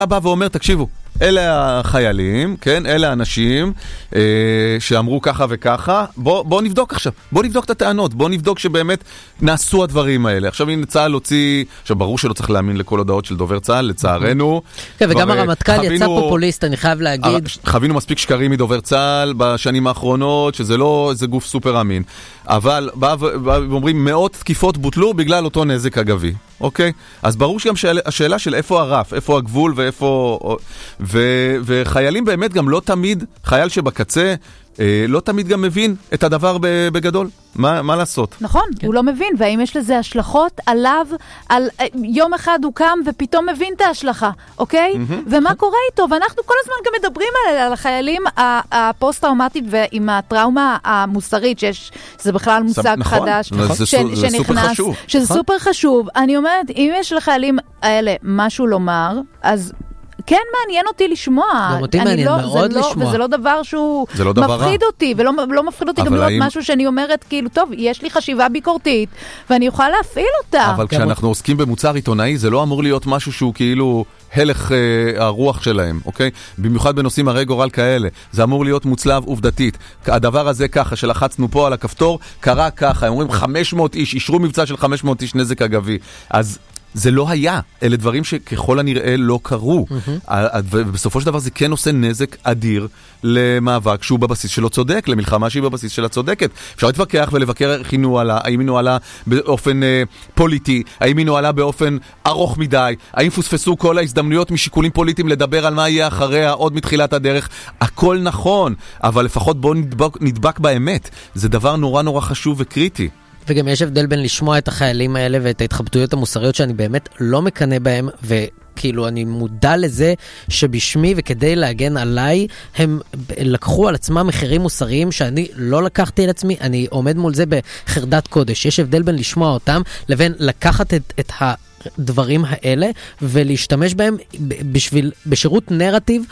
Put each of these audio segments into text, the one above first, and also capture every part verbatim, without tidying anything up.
בא ואומר, תקשיבו, אלה החיילים, כן, אלה האנשים אה, שאמרו ככה וככה, בוא, בוא נבדוק עכשיו, בוא נבדוק את הטענות, בוא נבדוק שבאמת נעשו הדברים האלה. עכשיו הנה צה"ל הוציא, עכשיו ברור שלא צריך להאמין לכל הודעות של דובר צה"ל, לצערנו. כן, וגם הרמטכ"ל יצא פופוליסט, אני חייב להגיד. חווינו מספיק שקרים מדובר צה"ל בשנים האחרונות, שזה לא איזה גוף סופר אמין. אבל בא ואומרים, מאות תקיפות בוטלו בגלל אותו נזק אגבי. אוקיי? אז ברור שגם השאלה של איפה הרף, איפה הגבול ואיפה... ו... וחיילים באמת גם לא תמיד, חייל שבקצה, לא תמיד גם מבין את הדבר בגדול. מה, מה לעשות? נכון, כן. הוא לא מבין, והאם יש לזה השלכות עליו, על יום אחד הוא קם ופתאום מבין את ההשלכה, אוקיי? Mm-hmm. ומה קורה איתו? ואנחנו כל הזמן גם מדברים על, על החיילים הפוסט-טראומטית ועם הטראומה המוסרית, שיש, שזה בכלל מושג נכון, חדש, נכון. זה, ש, זה שנכנס, סופר חשוב. שזה נכון. סופר חשוב. אני אומרת, אם יש לחיילים האלה משהו לומר, אז... כן מעניין אותי לשמוע. גם אותי מעניין לא, מאוד לא, לשמוע. וזה לא דבר שהוא לא דבר מפחיד רע. אותי, ולא לא מפחיד אותי גם לראות האם... משהו שאני אומרת, כאילו, טוב, יש לי חשיבה ביקורתית, ואני אוכל להפעיל אותה. אבל כשאנחנו הוא... עוסקים במוצר עיתונאי, זה לא אמור להיות משהו שהוא כאילו הלך אה, הרוח שלהם, אוקיי? במיוחד בנושאים הרי גורל כאלה. זה אמור להיות מוצלב עובדתית. הדבר הזה ככה, שלחצנו פה על הכפתור, קרה ככה, הם אומרים חמש מאות איש, אישרו מבצע של חמש מאות איש נזק אגבי. אז... זה לא היה, אלה דברים שככל הנראה לא קרו. ובסופו של דבר זה כן עושה נזק אדיר למאבק שהוא בבסיס שלו צודק, למלחמה שהיא בבסיס שלה צודקת. אפשר להתווכח ולבקר איך היא נועלה, האם היא נועלה באופן אה, פוליטי, האם היא נועלה באופן ארוך מדי, האם פוספסו כל ההזדמנויות משיקולים פוליטיים לדבר על מה יהיה אחריה עוד מתחילת הדרך. הכל נכון, אבל לפחות בואו נדבק, נדבק באמת. זה דבר נורא נורא חשוב וקריטי. וגם יש הבדל בין לשמוע את החיילים האלה ואת ההתחבטויות המוסריות שאני באמת לא מקנה בהם, וכאילו אני מודע לזה שבשמי וכדי להגן עליי, הם לקחו על עצמם מחירים מוסריים שאני לא לקחתי על עצמי, אני עומד מול זה בחרדת קודש. יש הבדל בין לשמוע אותם לבין לקחת את, את הדברים האלה ולהשתמש בהם בשביל, בשירות נרטיב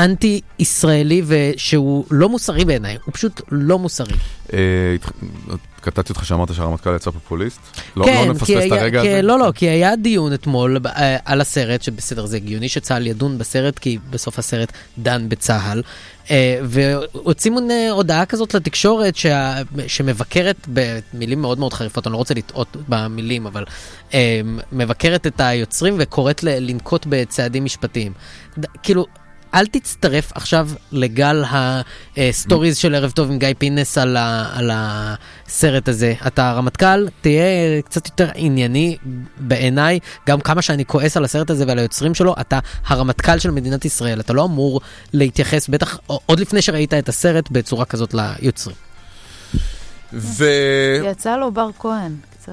אנטי-ישראלי ושהוא לא מוסרי בעיניי, הוא פשוט לא מוסרי. קטעתי אותך שאמרת שהרמטכ"ל יצא פופוליסט? לא נפספס את הרגע הזה? הזה? לא, לא, כי היה דיון אתמול על הסרט, שבסדר זה הגיוני שצה"ל ידון בסרט, כי בסוף הסרט דן בצה"ל, והוצאים הודעה כזאת לתקשורת שמבקרת במילים מאוד מאוד חריפות, אני לא רוצה לטעות במילים, אבל מבקרת את היוצרים וקוראת לנקוט בצעדים משפטיים. כאילו, אל תצטרף עכשיו לגל הסטוריז של ערב טוב עם גיא פינס על, ה, על הסרט הזה. אתה רמטכ"ל, תהיה קצת יותר ענייני בעיניי, גם כמה שאני כועס על הסרט הזה ועל היוצרים שלו, אתה הרמטכ"ל של מדינת ישראל. אתה לא אמור להתייחס, בטח עוד לפני שראית את הסרט, בצורה כזאת ליוצרים. ו... יצא לו בר כהן.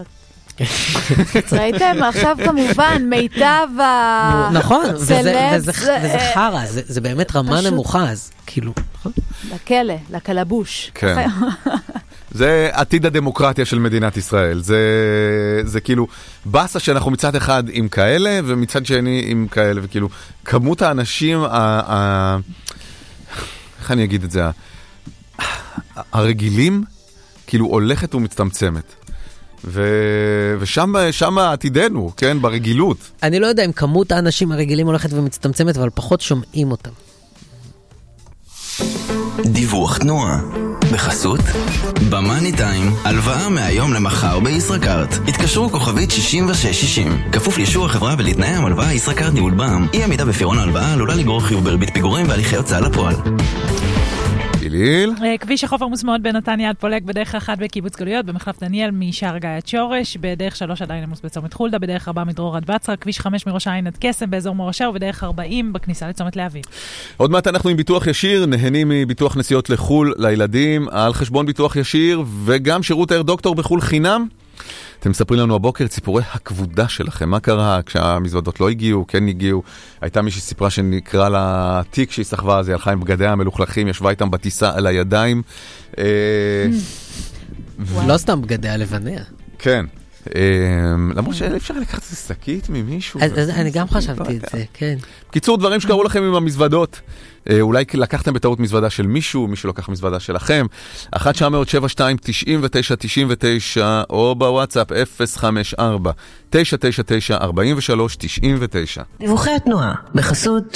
ראיתם? עכשיו כמובן מיטב הסלבס וזה חרה, זה באמת רמה נמוכה, אז כאילו לכלא, לקלבוש. כן. זה עתיד הדמוקרטיה של מדינת ישראל. זה כאילו בסה שאנחנו מצד אחד עם כאלה ומצד שני עם כאלה, וכאילו כמות האנשים איך אני אגיד את זה, הרגילים כאילו הולכת ומצטמצמת. ו... ושם שם עתידנו, כן, ברגילות. אני לא יודע אם כמות האנשים הרגילים הולכת ומצטמצמת, אבל פחות שומעים אותם. דיווח תנועה בחסות במאני טיים, הלוואה מהיום למחר בישראכרט. התקשרו כוכבית שישים ושש שישים. כפוף לאישור החברה ולתנאי המלוואה. ישראכרט ניהול בע"מ. אי עמידה בפירעון ההלוואה עלולה לגרור חיוב בריבית פיגורים והליכי הוצאה לפועל. גיליל. כביש החוף עמוס מאוד בנתניה עד פולג, בדרך אחת בקיבוץ גלויות, במחלף דניאל משער גיא עד שורש, בדרך שלוש עדיין עמוס בצומת חולדה, בדרך ארבע מדרור עד בצרה, כביש חמש מראש העין עד קסם באזור מורשה, ובדרך ארבעים בכניסה לצומת להבים. עוד מעט אנחנו עם ביטוח ישיר, נהנים מביטוח נסיעות לחול לילדים, על חשבון ביטוח ישיר, וגם שירות אייר דוקטור בחול חינם. אתם מספרים לנו הבוקר את סיפורי הכבודה שלכם. מה קרה כשהמזוודות לא הגיעו, כן הגיעו? הייתה מישהי סיפרה שנקרא לה תיק שהיא סחבה, אז היא הלכה עם בגדיה המלוכלכים, ישבה איתם בטיסה על הידיים. לא סתם בגדיה לבניה. כן. למרות שאי אפשר לקחת איזה שקית ממישהו. אז אני גם חשבתי את זה, כן. קיצור, דברים שקראו לכם עם המזוודות. אולי לקחתם בטעות מזוודה של מישהו, מישהו לקח מזוודה שלכם. אחת תשע אפס אפס שבע שתיים תשעים ותשע תשעים ותשע או בוואטסאפ אפס חמש ארבע תשע תשע תשע ארבעים ושלוש תשעים ותשע. דיווחי התנועה בחסות